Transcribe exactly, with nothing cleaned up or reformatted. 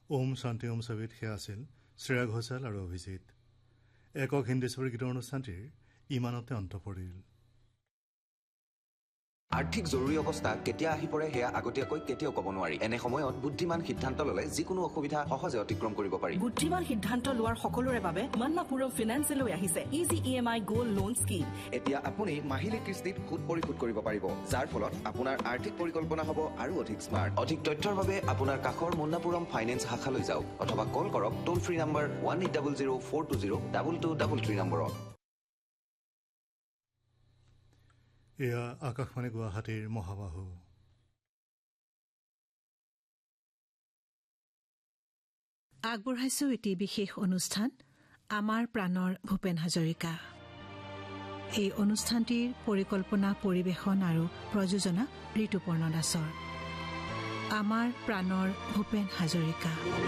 ওম শান্তি ওম ছবিত সেয়া আছিল শ্ৰেয়া ঘোষাল আৰু অভিজিত। একক হিন্দী ছবিৰ গীতৰ অনুষ্ঠানটিৰ ইমানতে অন্ত পৰিল। আৰ্থিক জৰুৰী অৱস্থা কেতিয়া আহি পৰে সেয়া আগতীয়াকৈ কেতিয়াও ক'ব নোৱাৰি। এনে সময়ত বুদ্ধিমান সিদ্ধান্ত ল'লে যিকোনো অসুবিধা সহজে অতিক্ৰম কৰিব পাৰি। বুদ্ধিমান সিদ্ধান্ত লোৱাৰ সকলোৰে বাবে মান্নাপুৰম ফিনান্সে লৈ আহিছে ইজি ই এম আই গোল্ড লোন স্কিম। এতিয়া আপুনি মাহিলী কিস্তিত সুদ পৰিশোধ কৰিব পাৰিব, যাৰ ফলত আপোনাৰ আৰ্থিক পৰিকল্পনা হ'ব আৰু অধিক স্মাৰ্ট। অধিক তথ্যৰ বাবে আপোনাৰ কাষৰ মান্নাপুৰম ফাইনেন্স শাখালৈ যাওক অথবা কল কৰক টোল free number one eight double zero' four two zero' double two double three নম্বৰত। এয়া আকাশবাণী গুৱাহাটীৰ মহাবাহু। আগবঢ়াইছো এটি বিশেষ অনুষ্ঠান আমাৰ প্ৰাণৰ ভূপেন হাজৰিকা। এই অনুষ্ঠানটিৰ পৰিকল্পনা পৰিৱেশন আৰু প্ৰযোজনা ঋতুপৰ্ণ দাসৰ। আমাৰ প্ৰাণৰ ভূপেন হাজৰিকা।